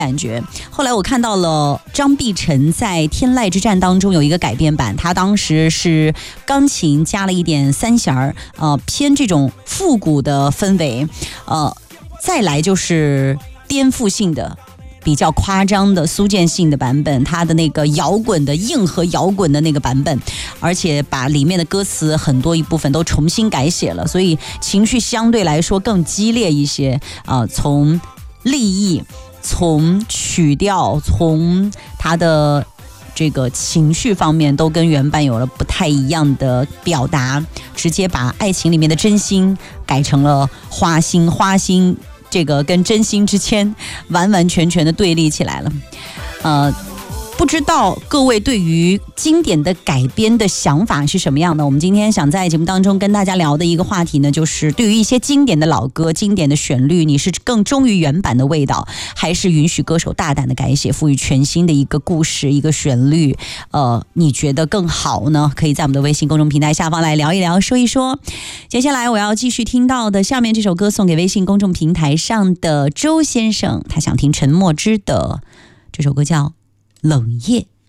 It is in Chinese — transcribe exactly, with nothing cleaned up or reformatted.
感觉。后来我看到了张碧晨在《天籁之战》当中有一个改编版，他当时是钢琴加了一点三弦儿，呃，偏这种复古的氛围，呃，再来就是颠覆性的。比较夸张的苏建信的版本，他的那个摇滚的硬核摇滚的那个版本，而且把里面的歌词很多一部分都重新改写了，所以情绪相对来说更激烈一些啊、呃。从立意，从曲调，从他的这个情绪方面，都跟原版有了不太一样的表达，直接把爱情里面的真心改成了花心，花心。这个跟真心之间完完全全的对立起来了，呃，不知道各位对于经典的改编的想法是什么样的？我们今天想在节目当中跟大家聊的一个话题呢，就是对于一些经典的老歌、经典的旋律，你是更忠于原版的味道，还是允许歌手大胆的改写，赋予全新的一个故事、一个旋律？呃，你觉得更好呢？可以在我们的微信公众平台下方来聊一聊、说一说。接下来我要继续听到的，下面这首歌送给微信公众平台上的周先生，他想听陈默之的这首歌叫《冷夜》。